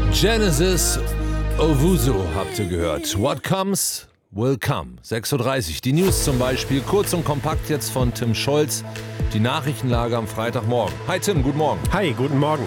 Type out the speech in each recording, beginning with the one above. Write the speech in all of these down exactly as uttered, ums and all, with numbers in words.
Genesis Owusu habt ihr gehört. What comes will come. sechs Uhr dreißig. Die News zum Beispiel. Kurz und kompakt jetzt von Tim Scholz. Die Nachrichtenlage am Freitagmorgen. Hi Tim, guten Morgen. Hi, guten Morgen.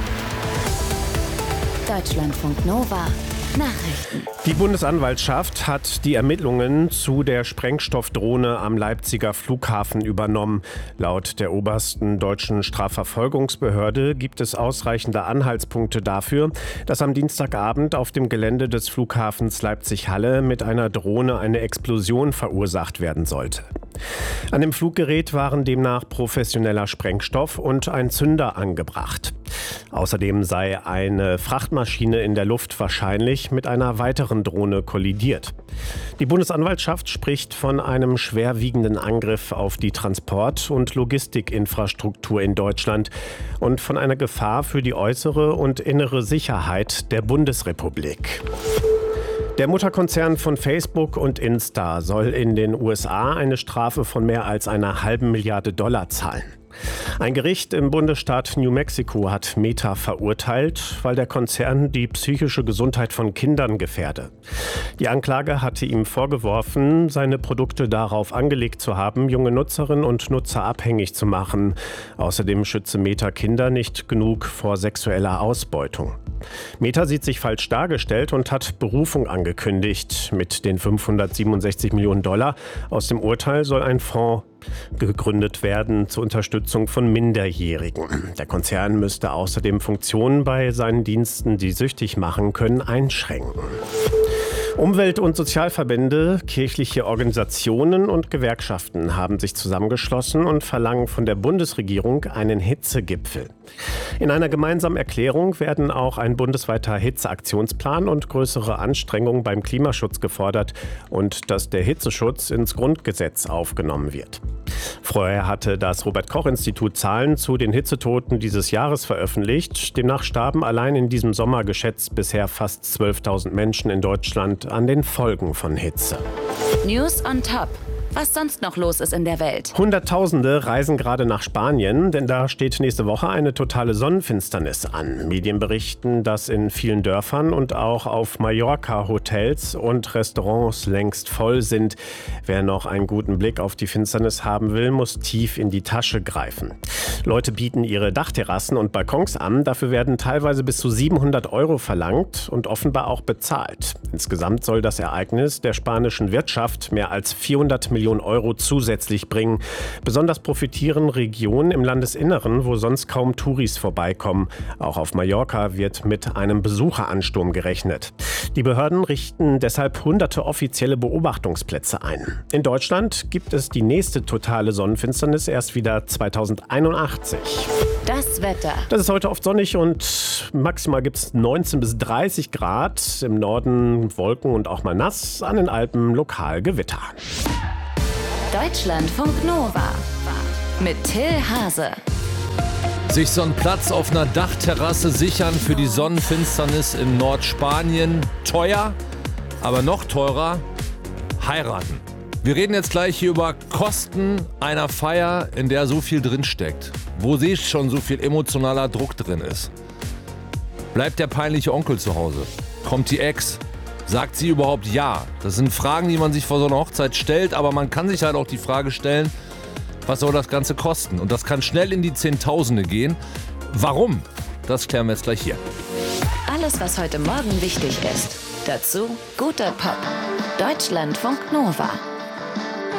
Deutschlandfunk Nova. Nachrichten. Die Bundesanwaltschaft hat die Ermittlungen zu der Sprengstoffdrohne am Leipziger Flughafen übernommen. Laut der obersten deutschen Strafverfolgungsbehörde gibt es ausreichende Anhaltspunkte dafür, dass am Dienstagabend auf dem Gelände des Flughafens Leipzig-Halle mit einer Drohne eine Explosion verursacht werden sollte. An dem Fluggerät waren demnach professioneller Sprengstoff und ein Zünder angebracht. Außerdem sei eine Frachtmaschine in der Luft wahrscheinlich mit einer weiteren Drohne kollidiert. Die Bundesanwaltschaft spricht von einem schwerwiegenden Angriff auf die Transport- und Logistikinfrastruktur in Deutschland und von einer Gefahr für die äußere und innere Sicherheit der Bundesrepublik. Der Mutterkonzern von Facebook und Insta soll in den U S A eine Strafe von mehr als einer halben Milliarde Dollar zahlen. Ein Gericht im Bundesstaat New Mexico hat Meta verurteilt, weil der Konzern die psychische Gesundheit von Kindern gefährde. Die Anklage hatte ihm vorgeworfen, seine Produkte darauf angelegt zu haben, junge Nutzerinnen und Nutzer abhängig zu machen. Außerdem schütze Meta Kinder nicht genug vor sexueller Ausbeutung. Meta sieht sich falsch dargestellt und hat Berufung angekündigt. Mit den fünfhundertsiebenundsechzig Millionen Dollar aus dem Urteil soll ein Fonds gegründet werden zur Unterstützung von Minderjährigen. Der Konzern müsste außerdem Funktionen bei seinen Diensten, die süchtig machen können, einschränken. Umwelt- und Sozialverbände, kirchliche Organisationen und Gewerkschaften haben sich zusammengeschlossen und verlangen von der Bundesregierung einen Hitzegipfel. In einer gemeinsamen Erklärung werden auch ein bundesweiter Hitzeaktionsplan und größere Anstrengungen beim Klimaschutz gefordert und dass der Hitzeschutz ins Grundgesetz aufgenommen wird. Vorher hatte das Robert-Koch-Institut Zahlen zu den Hitzetoten dieses Jahres veröffentlicht. Demnach starben allein in diesem Sommer geschätzt bisher fast zwölftausend Menschen in Deutschland an den Folgen von Hitze. News on top. Was sonst noch los ist in der Welt. Hunderttausende reisen gerade nach Spanien, denn da steht nächste Woche eine totale Sonnenfinsternis an. Medien berichten, dass in vielen Dörfern und auch auf Mallorca Hotels und Restaurants längst voll sind. Wer noch einen guten Blick auf die Finsternis haben will, muss tief in die Tasche greifen. Leute bieten ihre Dachterrassen und Balkons an. Dafür werden teilweise bis zu siebenhundert Euro verlangt und offenbar auch bezahlt. Insgesamt soll das Ereignis der spanischen Wirtschaft mehr als vierhundert Millionen Euro zusätzlich bringen. Besonders profitieren Regionen im Landesinneren, wo sonst kaum Touris vorbeikommen. Auch auf Mallorca wird mit einem Besucheransturm gerechnet. Die Behörden richten deshalb hunderte offizielle Beobachtungsplätze ein. In Deutschland gibt es die nächste totale Sonnenfinsternis erst wieder zweitausendeinundachtzig. Das Wetter. Das ist heute oft sonnig und maximal gibt es neunzehn bis dreißig Grad. Im Norden Wolken und auch mal nass, an den Alpen lokal Gewitter. Deutschlandfunk Nova mit Till Hase. Sich so einen Platz auf einer Dachterrasse sichern für die Sonnenfinsternis in Nordspanien. Teuer, aber noch teurer, heiraten. Wir reden jetzt gleich hier über Kosten einer Feier, in der so viel drinsteckt. Wo sehe ich schon so viel emotionaler Druck drin ist. Bleibt der peinliche Onkel zu Hause? Kommt die Ex? Sagt sie überhaupt ja? Das sind Fragen, die man sich vor so einer Hochzeit stellt, aber man kann sich halt auch die Frage stellen, was soll das Ganze kosten? Und das kann schnell in die Zehntausende gehen. Warum? Das klären wir jetzt gleich hier. Alles, was heute Morgen wichtig ist. Dazu guter Pop. Deutschlandfunk Nova.